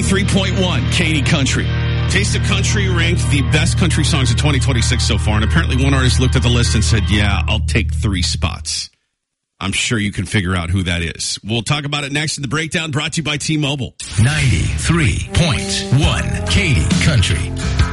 93.1 Katy Country. Taste of Country ranked the best country songs of 2026 so far, and apparently one artist looked at the list and said, yeah, I'll take 3 spots. I'm sure you can figure out who that is. We'll talk about it next in the breakdown, brought to you by T-Mobile. 93.1 Katy Country.